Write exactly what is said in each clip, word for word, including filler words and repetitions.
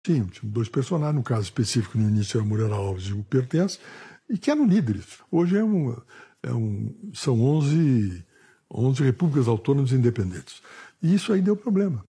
Sim, tinha dois personagens, no caso específico, no início era Moreira Alves e o Pertence, e que eram líderes. Hoje é um, é um, são onze, onze repúblicas autônomas independentes. E isso aí deu problema.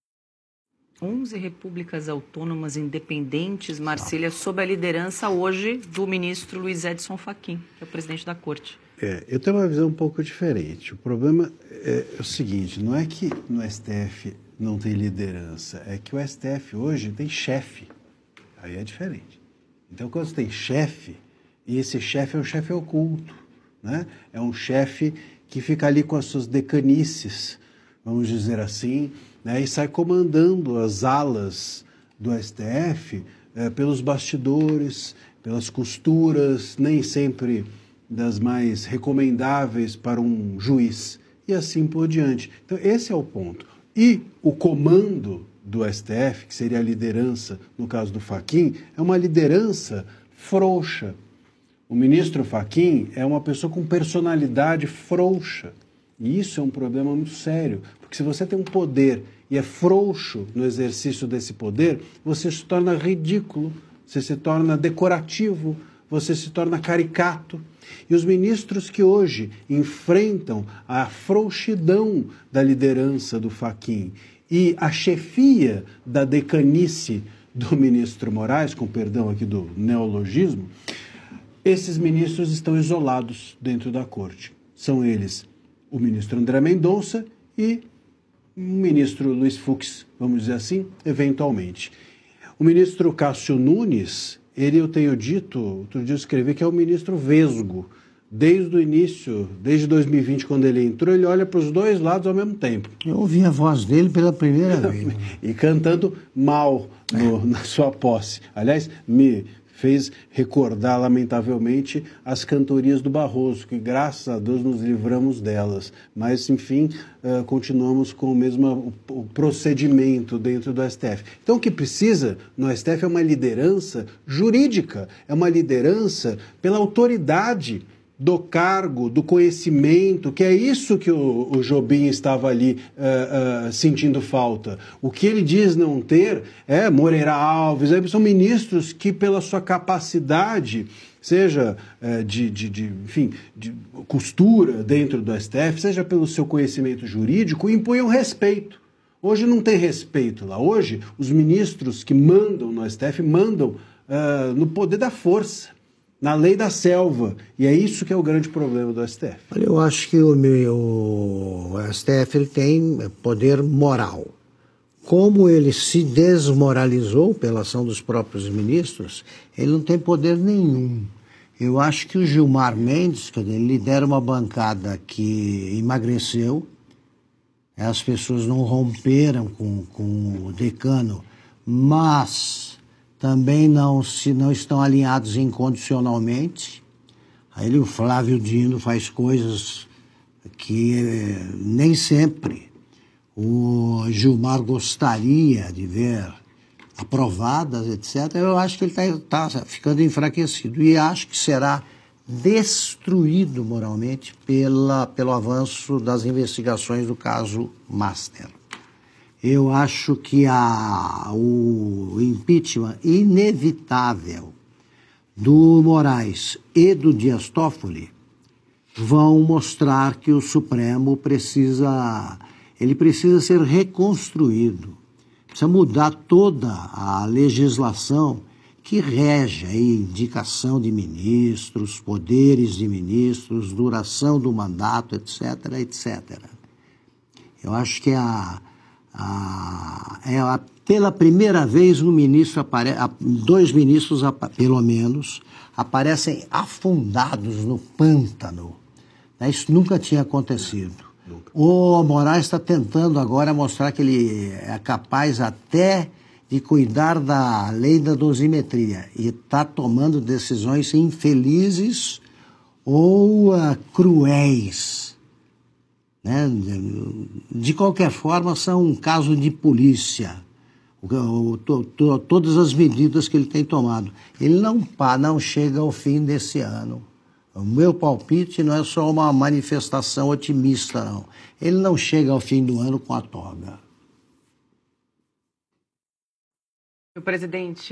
onze repúblicas autônomas independentes, Marcília, sob a liderança hoje do ministro Luiz Edson Fachin, que é o presidente da Corte. É, eu tenho uma visão um pouco diferente. O problema é, é o seguinte, não é que no S T F não tem liderança, é que o S T F hoje tem chefe. Aí é diferente. Então, quando você tem chefe, e esse chefe é um chefe oculto, né? É um chefe que fica ali com as suas decanices, vamos dizer assim, né? E sai comandando as alas do S T F é, pelos bastidores, pelas costuras, nem sempre das mais recomendáveis para um juiz, e assim por diante. Então, esse é o ponto. E o comando do S T F, que seria a liderança, no caso do Fachin, é uma liderança frouxa. O ministro Fachin é uma pessoa com personalidade frouxa. E isso é um problema muito sério, porque se você tem um poder e é frouxo no exercício desse poder, você se torna ridículo, você se torna decorativo, você se torna caricato. E os ministros que hoje enfrentam a frouxidão da liderança do Fachin e a chefia da decanice do ministro Moraes, com perdão aqui do neologismo, esses ministros estão isolados dentro da corte. São eles o ministro André Mendonça e o ministro Luiz Fux, vamos dizer assim, eventualmente. O ministro Cássio Nunes, ele, eu tenho dito, outro dia eu escrevi que é o ministro vesgo. Desde o início, desde dois mil e vinte, quando ele entrou, ele olha para os dois lados ao mesmo tempo. Eu ouvi a voz dele pela primeira vez. E cantando mal no, é. na sua posse. Aliás, me fez recordar, lamentavelmente, as cantorias do Barroso, que graças a Deus nos livramos delas. Mas, enfim, uh, continuamos com o mesmo o procedimento dentro do S T F. Então, o que precisa no S T F é uma liderança jurídica, é uma liderança pela autoridade do cargo, do conhecimento, que é isso que o, o Jobim estava ali uh, uh, sentindo falta. O que ele diz não ter é Moreira Alves, são ministros que, pela sua capacidade, seja uh, de, de, de, enfim, de costura dentro do S T F, seja pelo seu conhecimento jurídico, impunham respeito. Hoje não tem respeito lá. Hoje, os ministros que mandam no S T F mandam uh, no poder da força, na lei da selva, e é isso que é o grande problema do S T F. Olha, eu acho que o, meu, o S T F ele tem poder moral. Como ele se desmoralizou pela ação dos próprios ministros, ele não tem poder nenhum. Eu acho que o Gilmar Mendes, que ele lidera uma bancada que emagreceu, as pessoas não romperam com, com o decano, mas também não, se não estão alinhados incondicionalmente. Aí o Flávio Dino faz coisas que eh, nem sempre o Gilmar gostaria de ver aprovadas, etcétera. Eu acho que ele está tá ficando enfraquecido e acho que será destruído moralmente pela, pelo avanço das investigações do caso Master. Eu acho que a, o impeachment inevitável do Moraes e do Dias Toffoli vão mostrar que o Supremo precisa, ele precisa ser reconstruído. Precisa mudar toda a legislação que rege a indicação de ministros, poderes de ministros, duração do mandato, etc, etcétera. Eu acho que a Ah, é, pela primeira vez um ministro apare... dois ministros, pelo menos, aparecem afundados no pântano. Isso nunca tinha acontecido. Nunca. O Moraes está tentando agora mostrar que ele é capaz até de cuidar da lei da dosimetria e está tomando decisões infelizes ou uh, cruéis. Né? De qualquer forma, são um caso de polícia, o, o, to, to, todas as medidas que ele tem tomado. Ele não, não chega ao fim desse ano. O meu palpite não é só uma manifestação otimista, não. Ele não chega ao fim do ano com a toga. O presidente